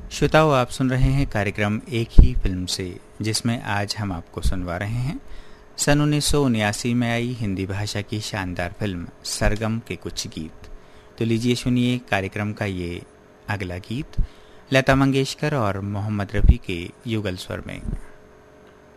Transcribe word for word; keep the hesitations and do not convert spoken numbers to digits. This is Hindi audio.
श्रोताओं, आप सुन रहे हैं कार्यक्रम एक ही फिल्म से, जिसमें आज हम आपको सुनवा रहे हैं सन उन्नीस सौ उन्यासी में आई हिंदी भाषा की शानदार फिल्म सरगम के कुछ गीत। तो लीजिए सुनिए कार्यक्रम का ये अगला गीत लता मंगेशकर और मोहम्मद रफ़ी के युगल स्वर में।